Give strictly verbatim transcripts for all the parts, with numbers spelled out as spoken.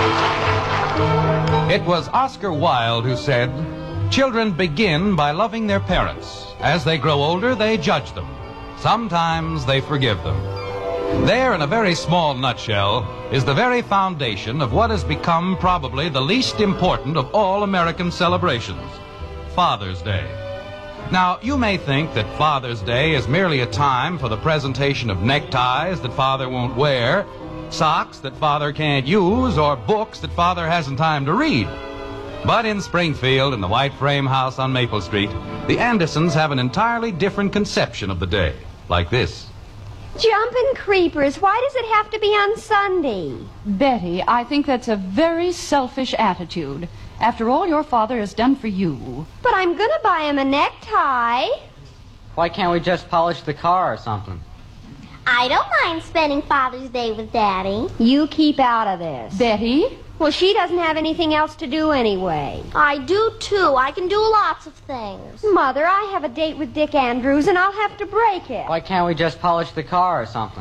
It was Oscar Wilde who said, "Children begin by loving their parents. As they grow older, they judge them. Sometimes they forgive them." There, in a very small nutshell, is the very foundation of what has become probably the least important of all American celebrations, Father's Day. Now, you may think that Father's Day is merely a time for the presentation of neckties that Father won't wear, socks that Father can't use, or books that Father hasn't time to read. But in Springfield, in the white frame house on Maple Street, the Andersons have an entirely different conception of the day, like this. Jumping creepers, why does it have to be on Sunday? Betty, I think that's a very selfish attitude. After all your father has done for you. But I'm going to buy him a necktie. Why can't we just polish the car or something? I don't mind spending Father's Day with Daddy. You keep out of this. Betty? Well, she doesn't have anything else to do anyway. I do, too. I can do lots of things. Mother, I have a date with Dick Andrews, and I'll have to break it. Why can't we just polish the car or something?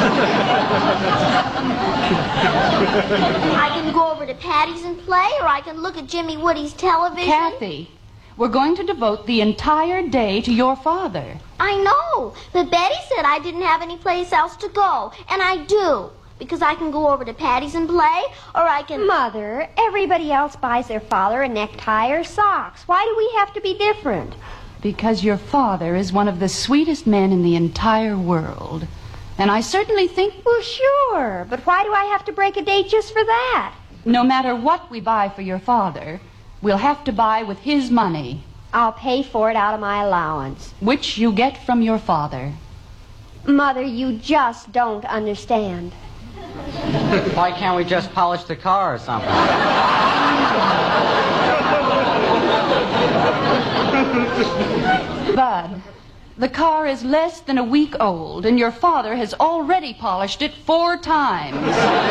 I can go over to Patty's and play, or I can look at Jimmy Woody's television. Kathy, we're going to devote the entire day to your father. I know, but Betty said I didn't have any place else to go, and I do. Because I can go over to Patty's and play, or I can... Mother, everybody else buys their father a necktie or socks. Why do we have to be different? Because your father is one of the sweetest men in the entire world. And I certainly think... Well, sure, but why do I have to break a date just for that? No matter what we buy for your father, we'll have to buy with his money. I'll pay for it out of my allowance. Which you get from your father. Mother, you just don't understand. Why can't we just polish the car or something? Bud, the car is less than a week old, and your father has already polished it four times.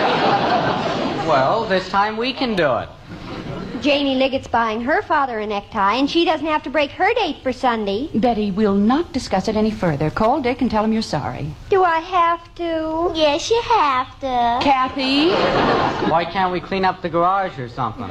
Well, this time we can do it. Janie Liggett's buying her father a necktie, and she doesn't have to break her date for Sunday. Betty, we'll not discuss it any further. Call Dick and tell him you're sorry. Do I have to? Yes, you have to. Kathy? Why can't we clean up the garage or something?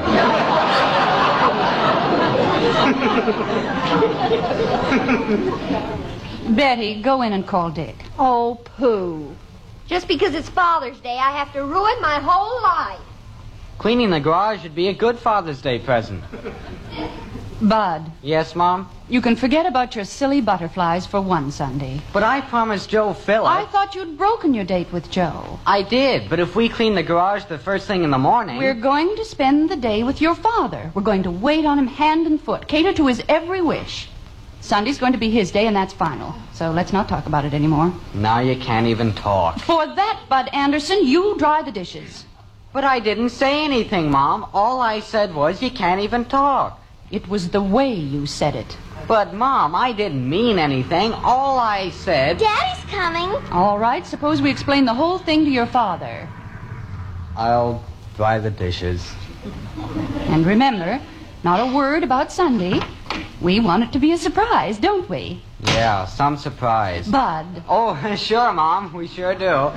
Betty, go in and call Dick. Oh, pooh. Just because it's Father's Day, I have to ruin my whole life. Cleaning the garage would be a good Father's Day present. Bud. Yes, Mom? You can forget about your silly butterflies for one Sunday. But I promised Joe Phillips. I thought you'd broken your date with Joe. I did, but if we clean the garage the first thing in the morning... We're going to spend the day with your father. We're going to wait on him hand and foot, cater to his every wish. Sunday's going to be his day, and that's final. So let's not talk about it anymore. Now you can't even talk. For that, Bud Anderson, you dry the dishes. But I didn't say anything, Mom. All I said was you can't even talk. It was the way you said it. But, Mom, I didn't mean anything. All I said... Daddy's coming. All right, suppose we explain the whole thing to your father. I'll dry the dishes. And remember, not a word about Sunday. We want it to be a surprise, don't we? Yeah, some surprise. Bud. Oh, sure, Mom. We sure do.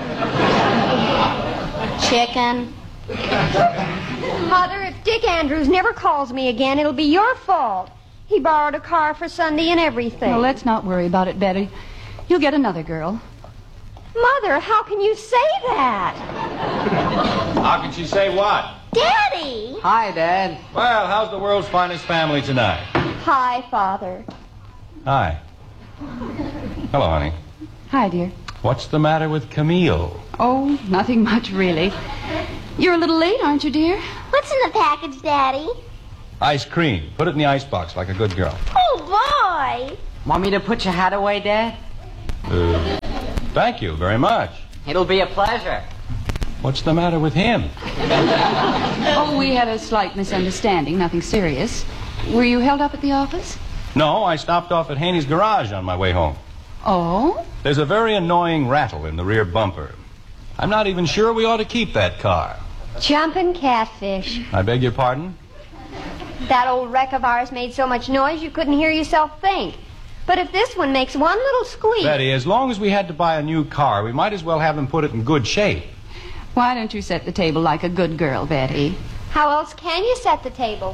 Chicken. Mother, if Dick Andrews never calls me again, it'll be your fault. He borrowed a car for Sunday and everything. Well, let's not worry about it, Betty. You'll get another girl. Mother, how can you say that? How can she say what? Daddy! Hi, Dad. Well, how's the world's finest family tonight? Hi, Father. Hi. Hello, honey. Hi, dear. What's the matter with Camille? Oh, nothing much, really. You're a little late, aren't you, dear? What's in the package, Daddy? Ice cream. Put it in the icebox like a good girl. Oh, boy! Want me to put your hat away, Dad? Uh, thank you very much. It'll be a pleasure. What's the matter with him? Oh, we had a slight misunderstanding, nothing serious. Were you held up at the office? No, I stopped off at Haney's garage on my way home. Oh? There's a very annoying rattle in the rear bumper. I'm not even sure we ought to keep that car. Jumping catfish. I beg your pardon? That old wreck of ours made so much noise you couldn't hear yourself think. But if this one makes one little squeak... Betty, as long as we had to buy a new car, we might as well have them put it in good shape. Why don't you set the table like a good girl, Betty? How else can you set the table?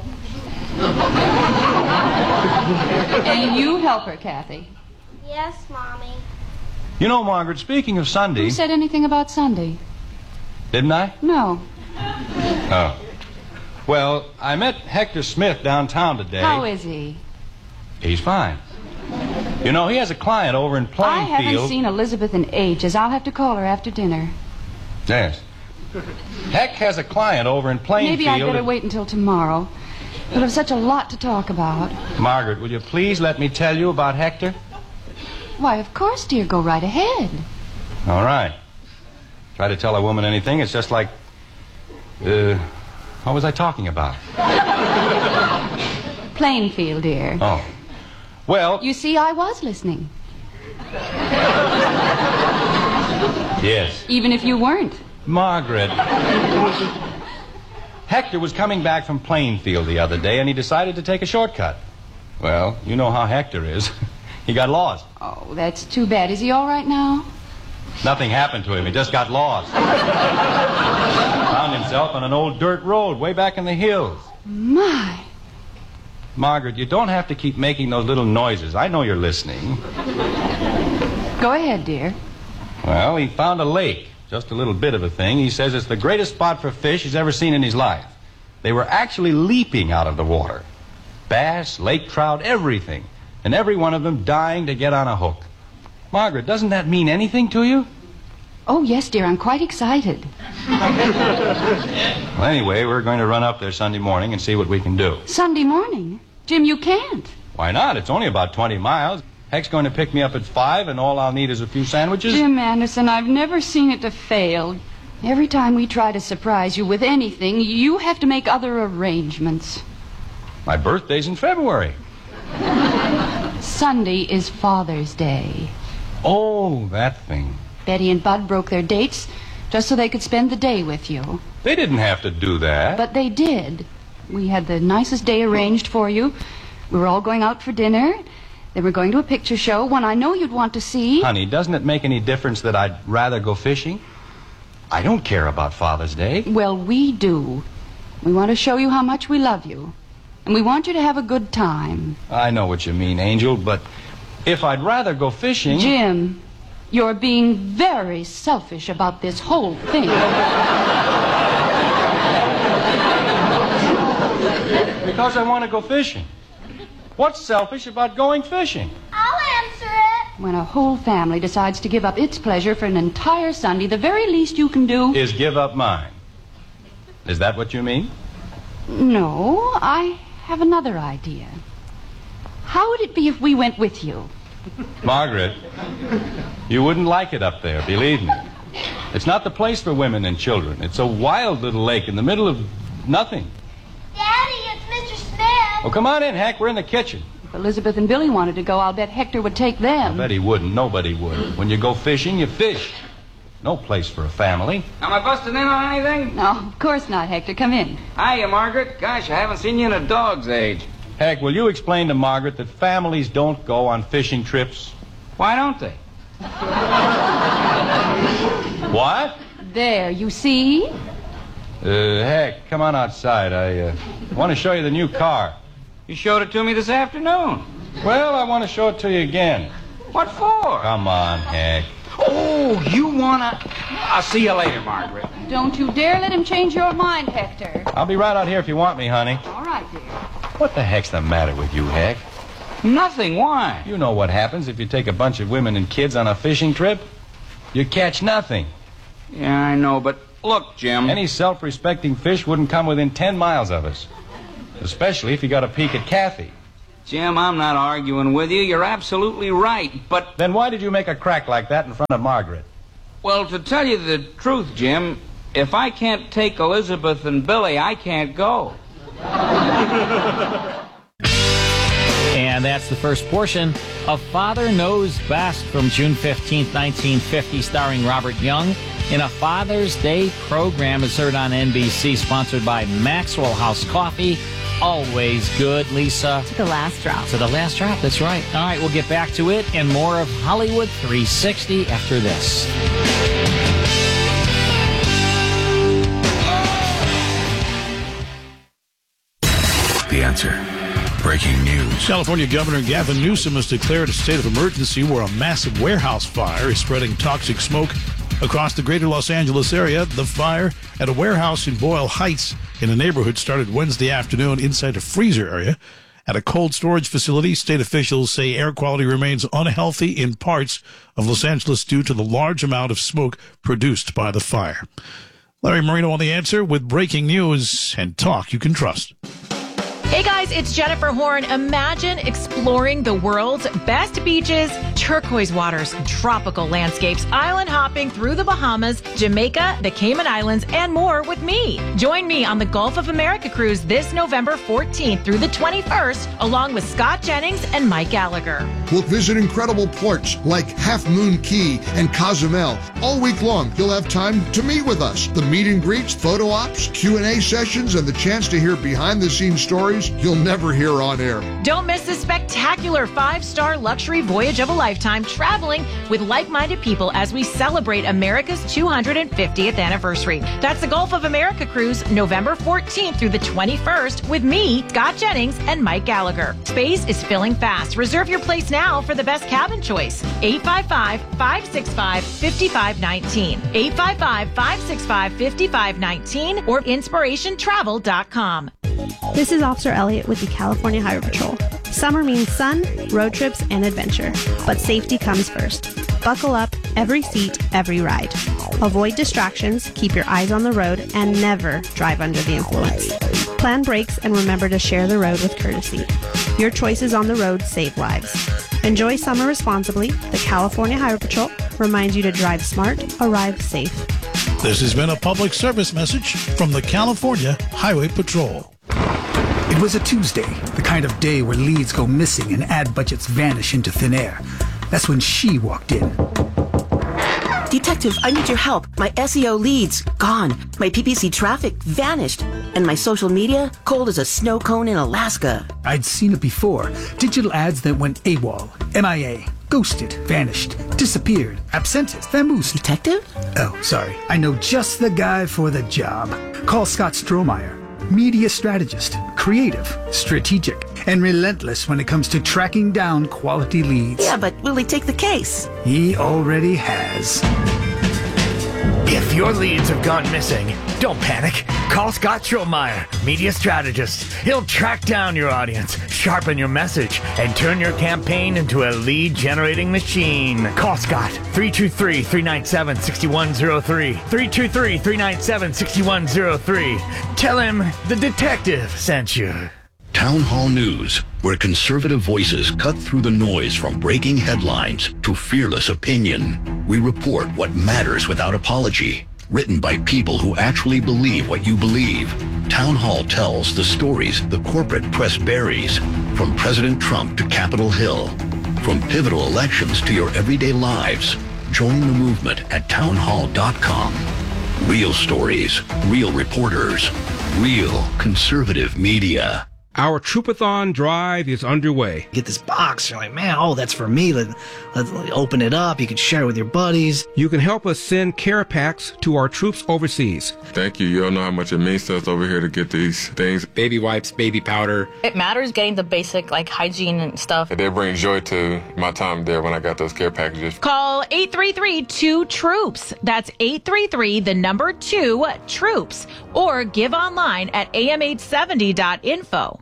And you help her, Kathy. Yes, Mommy. You know, Margaret, speaking of Sunday... Who said anything about Sunday? Didn't I? No. Oh. Well, I met Hector Smith downtown today. How is he? He's fine. You know, he has a client over in Plainfield. I haven't seen Elizabeth in ages. I'll have to call her after dinner. Yes. Heck has a client over in Plainfield. Maybe I'd better wait until tomorrow. We'll have such a lot to talk about. Margaret, will you please let me tell you about Hector? Why, of course, dear. Go right ahead. All right. Try to tell a woman anything, it's just like... Uh, what was I talking about? Plainfield, dear. Oh. Well... You see, I was listening. Yes. Even if you weren't. Margaret. Hector was coming back from Plainfield the other day, and he decided to take a shortcut. Well, you know how Hector is. He got lost. Oh, that's too bad. Is he all right now? Nothing happened to him. He just got lost. Found himself on an old dirt road way back in the hills. My. Margaret, you don't have to keep making those little noises. I know you're listening. Go ahead, dear. Well, he found a lake. Just a little bit of a thing. He says it's the greatest spot for fish he's ever seen in his life. They were actually leaping out of the water. Bass, lake trout, everything. And every one of them dying to get on a hook. Margaret, doesn't that mean anything to you? Oh, yes, dear. I'm quite excited. Well, anyway, we're going to run up there Sunday morning and see what we can do. Sunday morning? Jim, you can't. Why not? It's only about twenty miles. Heck's going to pick me up at five, and all I'll need is a few sandwiches. Jim Anderson, I've never seen it to fail. Every time we try to surprise you with anything, you have to make other arrangements. My birthday's in February. Sunday is Father's Day. Oh, that thing. Betty and Bud broke their dates just so they could spend the day with you. They didn't have to do that. But they did. We had the nicest day arranged for you. We were all going out for dinner. Then we're going to a picture show, one I know you'd want to see. Honey, doesn't it make any difference that I'd rather go fishing? I don't care about Father's Day. Well, we do. We want to show you how much we love you. And we want you to have a good time. I know what you mean, Angel, but if I'd rather go fishing... Jim, you're being very selfish about this whole thing. Because I want to go fishing. What's selfish about going fishing? I'll answer it. When a whole family decides to give up its pleasure for an entire Sunday, the very least you can do... Is give up mine. Is that what you mean? No, I have another idea. How would it be if we went with you? Margaret, you wouldn't like it up there, believe me. It's not the place for women and children. It's a wild little lake in the middle of nothing. Daddy, it's Mister Smith. Oh, come on in, Hank. We're in the kitchen. If Elizabeth and Billy wanted to go, I'll bet Hector would take them. I bet he wouldn't. Nobody would. When you go fishing, you fish. No place for a family. Am I busting in on anything? No, of course not, Hector. Come in. Hiya, Margaret. Gosh, I haven't seen you in a dog's age. Heck, will you explain to Margaret that families don't go on fishing trips? Why don't they? What? There, you see? Uh, heck, come on outside. I uh, want to show you the new car. You showed it to me this afternoon. Well, I want to show it to you again. What for? Come on, Heck. Oh, you wanna... I'll see you later, Margaret. Don't you dare let him change your mind, Hector. I'll be right out here if you want me, honey. All right, dear. What the heck's the matter with you, Heck? Nothing. Why? You know what happens if you take a bunch of women and kids on a fishing trip? You catch nothing. Yeah, I know, but look, Jim. Any self-respecting fish wouldn't come within ten miles of us. Especially if you got a peek at Kathy. Jim, I'm not arguing with you. You're absolutely right, but... Then why did you make a crack like that in front of Margaret? Well, to tell you the truth, Jim, if I can't take Elizabeth and Billy, I can't go. And that's the first portion of Father Knows Best from June fifteenth, nineteen fifty, starring Robert Young in a Father's Day program. It's heard on N B C, sponsored by Maxwell House Coffee. Always good, Lisa. To the last drop. To the last drop, that's right. All right, we'll get back to it and more of Hollywood three sixty after this. answer. Breaking news. California Governor Gavin Newsom has declared a state of emergency where a massive warehouse fire is spreading toxic smoke across the greater Los Angeles area. The fire at a warehouse in Boyle Heights in a neighborhood started Wednesday afternoon inside a freezer area. At a cold storage facility, state officials say air quality remains unhealthy in parts of Los Angeles due to the large amount of smoke produced by the fire. Larry Marino on The Answer with breaking news and talk you can trust. Hey guys, it's Jennifer Horn. Imagine exploring the world's best beaches, turquoise waters, tropical landscapes, island hopping through the Bahamas, Jamaica, the Cayman Islands, and more with me. Join me on the Gulf of America cruise this November fourteenth through the twenty-first, along with Scott Jennings and Mike Gallagher. We'll visit incredible ports like Half Moon Key and Cozumel. All week long, you'll have time to meet with us. The meet and greets, photo ops, Q and A sessions, and the chance to hear behind-the-scenes stories you'll never hear on air. Don't miss this spectacular five-star luxury voyage of a lifetime traveling with like-minded people as we celebrate America's two hundred fiftieth anniversary. That's the Gulf of America cruise, November fourteenth through the twenty-first with me, Scott Jennings, and Mike Gallagher. Space is filling fast. Reserve your place now for the best cabin choice. eight five five, five six five, five five one nine. eight five five, five six five, five five one nine or inspiration travel dot com. This is Officer Elliott with the California Highway Patrol. Summer means sun, road trips, and adventure. But safety comes first. Buckle up, every seat, every ride. Avoid distractions, keep your eyes on the road, and never drive under the influence. Plan brakes and remember to share the road with courtesy. Your choices on the road save lives. Enjoy summer responsibly. The California Highway Patrol reminds you to drive smart, arrive safe. This has been a public service message from the California Highway Patrol. It was a Tuesday, the kind of day where leads go missing and ad budgets vanish into thin air. That's when she walked in. Detective, I need your help. My S E O leads, gone. My P P C traffic vanished. And my social media, cold as a snow cone in Alaska. I'd seen it before. Digital ads that went AWOL, M I A, ghosted, vanished, disappeared, absented, vamoosed. Detective? Oh, sorry. I know just the guy for the job. Call Scott Strohmeyer. Media strategist, creative, strategic, and relentless when it comes to tracking down quality leads. Yeah, but will he take the case? He already has. If your leads have gone missing, don't panic. Call Scott Strohmeyer, media strategist. He'll track down your audience, sharpen your message, and turn your campaign into a lead-generating machine. Call Scott, three two three, three nine seven, six one zero three, three two three, three nine seven, six one zero three. Tell him the detective sent you. Town Hall News, where conservative voices cut through the noise from breaking headlines to fearless opinion. We report what matters without apology. Written by people who actually believe what you believe. Town Hall tells the stories the corporate press buries, from President Trump to Capitol Hill. From pivotal elections to your everyday lives. Join the movement at town hall dot com. Real stories, real reporters, real conservative media. Our Troopathon drive is underway. Get this box. You're like, man, oh, that's for me. Let, let's open it up. You can share it with your buddies. You can help us send care packs to our troops overseas. Thank you. You don't know how much it means to us over here to get these things. Baby wipes, baby powder. It matters getting the basic, like, hygiene and stuff. It did bring joy to my time there when I got those care packages. Call eight three three, two, troops. That's eight three three, the number two, troops. Or give online at a m eight seventy dot info.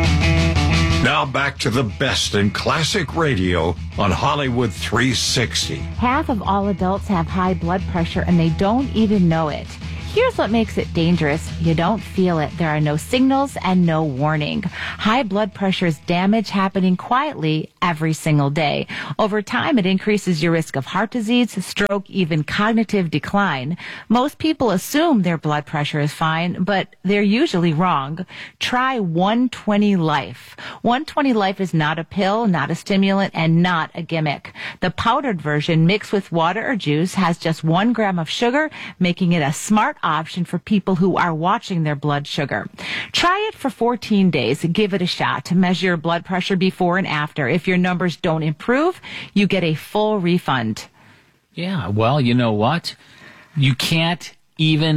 Now back to the best in classic radio on Hollywood three sixty. Half of all adults have high blood pressure and they don't even know it. Here's what makes it dangerous. You don't feel it. There are no signals and no warning. High blood pressure is damage happening quietly every single day. Over time, it increases your risk of heart disease, stroke, even cognitive decline. Most people assume their blood pressure is fine, but they're usually wrong. Try one twenty Life. one twenty Life is not a pill, not a stimulant, and not a gimmick. The powdered version mixed with water or juice has just one gram of sugar, making it a smart option for people who are watching their blood sugar. Try it for fourteen days. Give it a shot to measure your blood pressure before and after. If your numbers don't improve, you get a full refund. Yeah, well, you know what? You can't even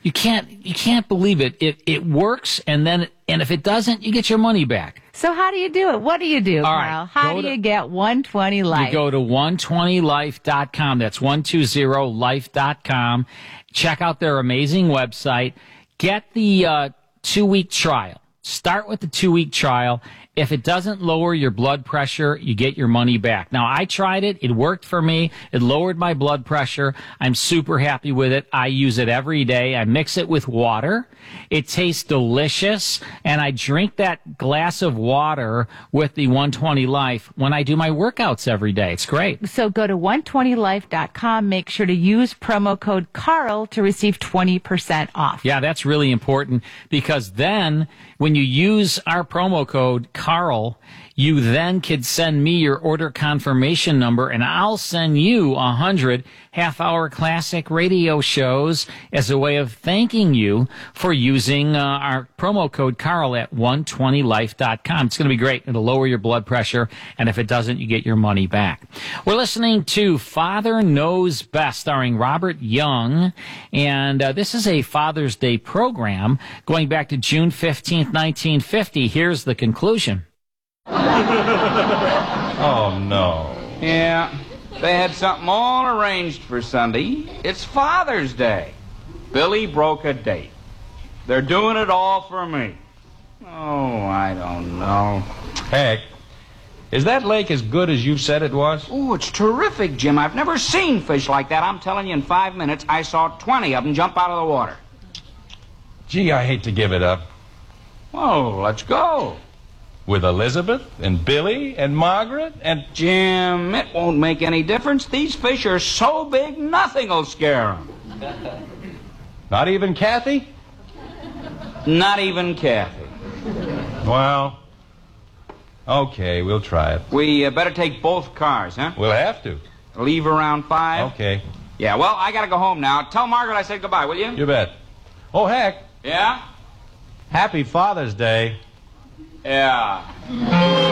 You can't you can't believe it. It it works, and then and if it doesn't, you get your money back. So how do you do it? What do you do, All Carl? right, How go do to- you get one twenty Life? You go to one twenty life dot com. That's one twenty life dot com. Check out their amazing website. Get the uh, two-week trial. Start with the two-week trial. If it doesn't lower your blood pressure, you get your money back. Now, I tried it. It worked for me. It lowered my blood pressure. I'm super happy with it. I use it every day. I mix it with water. It tastes delicious. And I drink that glass of water with the one twenty Life when I do my workouts every day. It's great. So go to one twenty life dot com. Make sure to use promo code Carl to receive twenty percent off. Yeah, that's really important because then when you use our promo code Carl, you then could send me your order confirmation number and I'll send you a hundred half-hour classic radio shows as a way of thanking you for using uh, our promo code Carl at one twenty life dot com. It's going to be great. It'll lower your blood pressure, and if it doesn't, you get your money back. We're listening to Father Knows Best, starring Robert Young, and uh, this is a Father's Day program going back to June fifteenth, nineteen fifty. Here's the conclusion. Oh, no. Yeah, they had something all arranged for Sunday. It's Father's Day. Billy broke a date. They're doing it all for me. Oh, I don't know. Heck, is that lake as good as you said it was? Oh, it's terrific, Jim. I've never seen fish like that. I'm telling you, in five minutes, I saw twenty of them jump out of the water. Gee, I hate to give it up. Oh, let's go. With Elizabeth and Billy and Margaret and... Jim, it won't make any difference. These fish are so big, nothing'll scare them. Not even Kathy? Not even Kathy. Well, okay, we'll try it. We uh, better take both cars, huh? We'll have to. Leave around five? Okay. Yeah, well, I gotta go home now. Tell Margaret I said goodbye, will you? You bet. Oh, heck. Yeah? Happy Father's Day. Yeah.